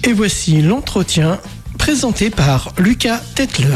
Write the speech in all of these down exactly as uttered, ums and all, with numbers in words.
Et voici l'entretien présenté par Lucas Tetler.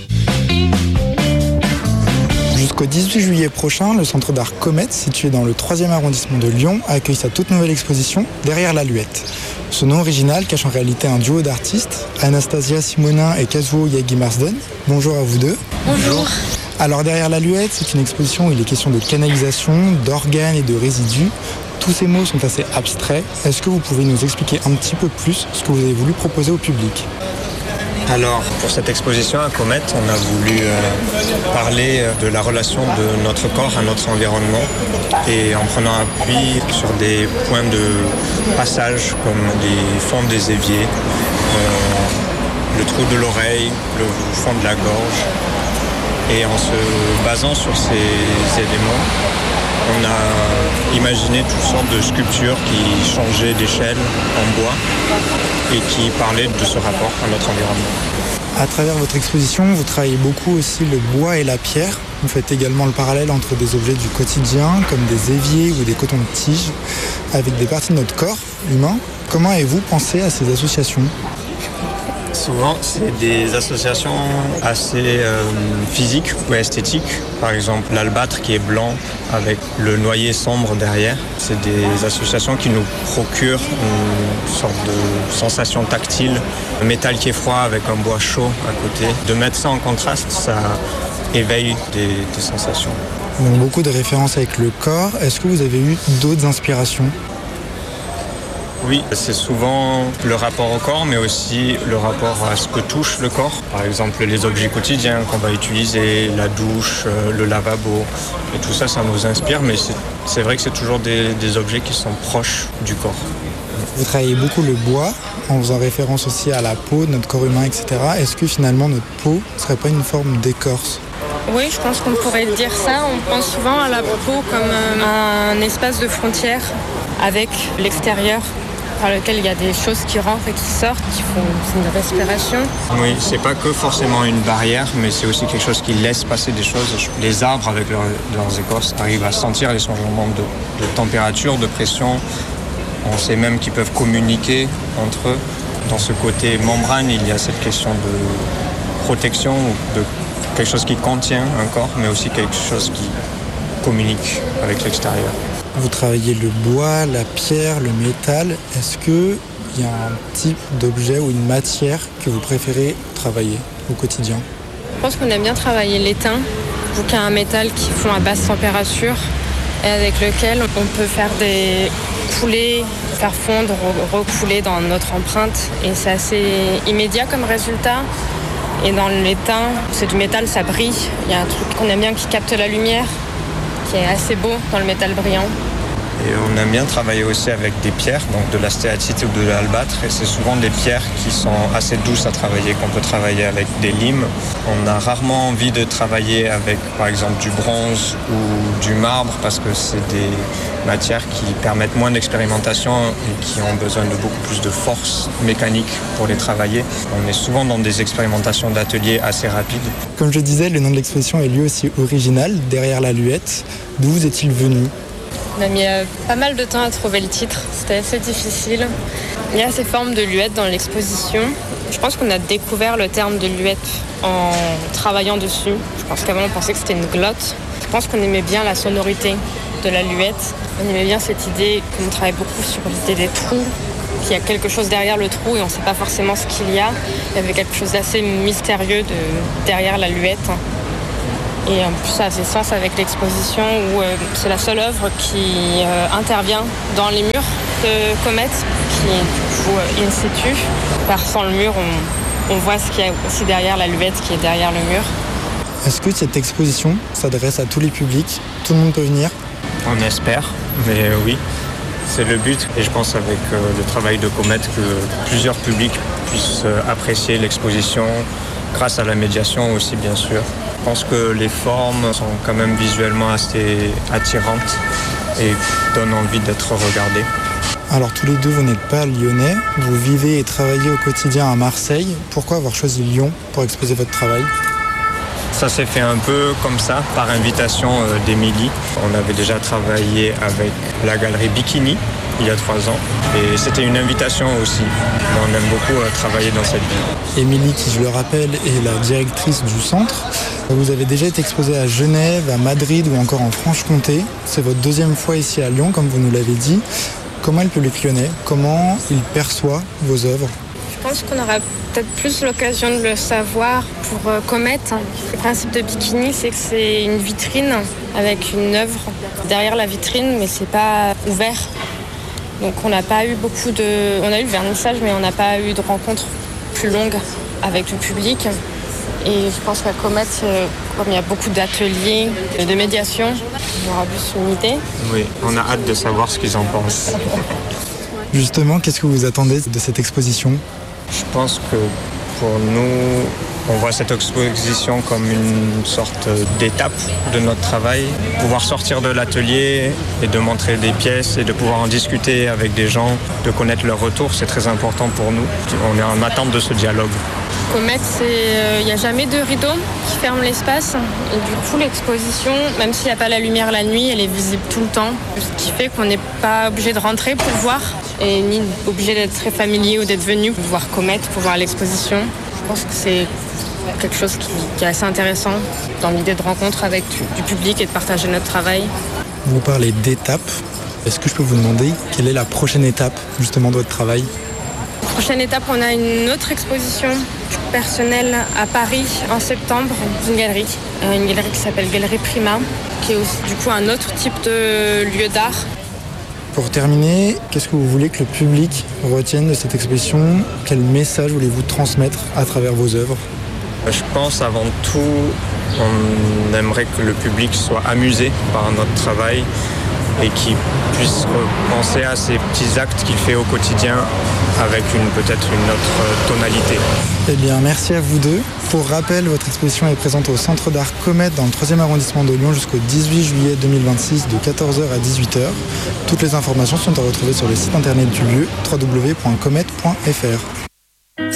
Jusqu'au dix-huit juillet prochain, le Centre d'art Comet, situé dans le troisième arrondissement de Lyon, accueille sa toute nouvelle exposition « Derrière l'Aluette ». Ce nom original cache en réalité un duo d'artistes, Anastasia Simonin et Kazuo Yagi-Marsden. Bonjour à vous deux. Bonjour. Alors Derrière l'Aluette, c'est une exposition où il est question de canalisation, d'organes et de résidus. Tous ces mots sont assez abstraits. Est-ce que vous pouvez nous expliquer un petit peu plus ce que vous avez voulu proposer au public ? Alors, pour cette exposition à Comet, on a voulu euh, parler de la relation de notre corps à notre environnement et en prenant appui sur des points de passage comme les fonds des éviers, euh, le trou de l'oreille, le fond de la gorge. Et en se basant sur ces éléments, on a imaginé toutes sortes de sculptures qui changeaient d'échelle en bois et qui parlaient de ce rapport à notre environnement. À travers votre exposition, vous travaillez beaucoup aussi le bois et la pierre. Vous faites également le parallèle entre des objets du quotidien, comme des éviers ou des cotons de tige, avec des parties de notre corps humain. Comment avez-vous pensé à ces associations ? Souvent, c'est des associations assez euh, physiques ou esthétiques. Par exemple, l'albâtre qui est blanc avec le noyer sombre derrière. C'est des associations qui nous procurent une sorte de sensation tactile. Le métal qui est froid avec un bois chaud à côté. De mettre ça en contraste, ça éveille des, des sensations. Donc beaucoup de références avec le corps. Est-ce que vous avez eu d'autres inspirations ? Oui, c'est souvent le rapport au corps, mais aussi le rapport à ce que touche le corps. Par exemple, les objets quotidiens qu'on va utiliser, la douche, le lavabo. Et tout ça, ça nous inspire, mais c'est, c'est vrai que c'est toujours des, des objets qui sont proches du corps. Vous travaillez beaucoup le bois, en faisant référence aussi à la peau, notre corps humain, et cetera. Est-ce que finalement notre peau ne serait pas une forme d'écorce ? Oui, je pense qu'on pourrait dire ça. On pense souvent à la peau comme un espace de frontière avec l'extérieur, par lequel il y a des choses qui rentrent et qui sortent, qui font une respiration. Oui, c'est pas que forcément une barrière, mais c'est aussi quelque chose qui laisse passer des choses. Les arbres, avec leur, leurs écorces, arrivent à sentir les changements de, de température, de pression. On sait même qu'ils peuvent communiquer entre eux. Dans ce côté membrane, il y a cette question de protection, de quelque chose qui contient un corps, mais aussi quelque chose qui communique avec l'extérieur. Vous travaillez le bois, la pierre, le métal. Est-ce qu'il y a un type d'objet ou une matière que vous préférez travailler au quotidien ? Je pense qu'on aime bien travailler l'étain, vu qu'il y a un métal qui fond à basse température et avec lequel on peut faire des coulées, faire fondre, recouler dans notre empreinte. Et c'est assez immédiat comme résultat. Et dans l'étain, c'est du métal, ça brille. Il y a un truc qu'on aime bien qui capte la lumière, qui est assez beau dans le métal brillant. Et on aime bien travailler aussi avec des pierres, donc de la stéatite ou de l'albâtre. Et c'est souvent des pierres qui sont assez douces à travailler, qu'on peut travailler avec des limes. On a rarement envie de travailler avec, par exemple, du bronze ou du marbre, parce que c'est des matières qui permettent moins d'expérimentation et qui ont besoin de beaucoup plus de force mécanique pour les travailler. On est souvent dans des expérimentations d'atelier assez rapides. Comme je disais, le nom de l'exposition est lui aussi original, Derrière l'Aluette. D'où vous est-il venu ? On a mis euh, pas mal de temps à trouver le titre, c'était assez difficile. Il y a ces formes de luettes dans l'exposition. Je pense qu'on a découvert le terme de luette en travaillant dessus. Je pense qu'avant on pensait que c'était une glotte. Je pense qu'on aimait bien la sonorité de la luette. On aimait bien cette idée, qu'on travaille beaucoup sur l'idée des trous, qu'il y a quelque chose derrière le trou et on ne sait pas forcément ce qu'il y a. Il y avait quelque chose d'assez mystérieux de, derrière la luette. Et en plus, ça fait sens avec l'exposition où euh, c'est la seule œuvre qui euh, intervient dans les murs de Comet, qui est du coup euh, in situ. Perçant le mur, on, on voit ce qu'il y a aussi derrière la luette qui est derrière le mur. Est-ce que cette exposition s'adresse à tous les publics ? Tout le monde peut venir ? On espère, mais euh, oui, c'est le but. Et je pense avec euh, le travail de Comet que plusieurs publics puissent euh, apprécier l'exposition, grâce à la médiation aussi, bien sûr. Je pense que les formes sont quand même visuellement assez attirantes et donnent envie d'être regardées. Alors tous les deux, vous n'êtes pas lyonnais, vous vivez et travaillez au quotidien à Marseille. Pourquoi avoir choisi Lyon pour exposer votre travail ? Ça s'est fait un peu comme ça, par invitation d'Émilie. On avait déjà travaillé avec la galerie Bikini il y a trois ans. Et c'était une invitation aussi. On aime beaucoup euh, travailler dans cette ville. Émilie, qui je le rappelle, est la directrice du centre. Vous avez déjà été exposée à Genève, à Madrid ou encore en Franche-Comté. C'est votre deuxième fois ici à Lyon, comme vous nous l'avez dit. Comment est le public lyonnais? Comment il perçoit vos œuvres? Je pense qu'on aura peut-être plus l'occasion de le savoir pour euh, Comet. Le principe de Bikini, c'est que c'est une vitrine avec une œuvre derrière la vitrine, mais c'est pas ouvert. Donc on n'a pas eu beaucoup de... On a eu le vernissage, mais on n'a pas eu de rencontres plus longues avec le public. Et je pense qu'à Comet, euh, comme il y a beaucoup d'ateliers, de médiation, on aura plus une idée. Oui, on a hâte de savoir ce qu'ils en pensent. Justement, qu'est-ce que vous attendez de cette exposition? Je pense que pour nous, on voit cette exposition comme une sorte d'étape de notre travail. Pouvoir sortir de l'atelier et de montrer des pièces et de pouvoir en discuter avec des gens, de connaître leur retour, c'est très important pour nous. On est en attente de ce dialogue. Comet, il n'y euh, a jamais de rideau qui ferme l'espace. Et du coup, l'exposition, même s'il n'y a pas la lumière la nuit, elle est visible tout le temps. Ce qui fait qu'on n'est pas obligé de rentrer pour voir, et ni obligé d'être très familier ou d'être venu pour voir Comet, pour voir l'exposition. Je pense que c'est quelque chose qui, qui est assez intéressant dans l'idée de rencontre avec du, du public et de partager notre travail. Vous parlez d'étapes. Est-ce que je peux vous demander quelle est la prochaine étape justement de votre travail? Prochaine étape, on a une autre exposition personnelle à Paris en septembre, dans une galerie. Une galerie qui s'appelle Galerie Prima, qui est aussi du coup un autre type de lieu d'art. Pour terminer, qu'est-ce que vous voulez que le public retienne de cette exposition? Quel message voulez-vous transmettre à travers vos œuvres? Je pense avant tout, on aimerait que le public soit amusé par notre travail et qu'il puisse penser à ces petits actes qu'il fait au quotidien avec une, peut-être une autre tonalité. Eh bien, merci à vous deux. Pour rappel, votre exposition est présente au Centre d'art Comet dans le troisième arrondissement de Lyon jusqu'au dix-huit juillet deux mille vingt-six de quatorze heures à dix-huit heures. Toutes les informations sont à retrouver sur le site internet du lieu w w w point comet point f r.